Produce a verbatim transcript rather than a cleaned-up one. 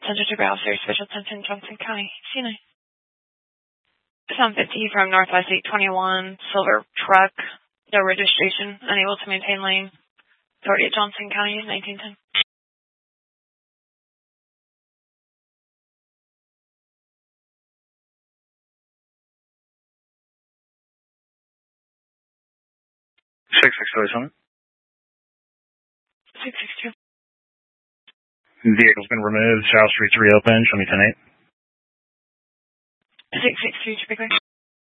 Center to Browser, Special Attention, Johnson County, C N A. seven fifty from Northwest eight twenty-one, silver truck, no registration, unable to maintain lane. Authority at Johnson County, nineteen ten. six six two seven. six six two. Vehicle's been removed. South Street three open. Show me ten eight. six six two, to be clear.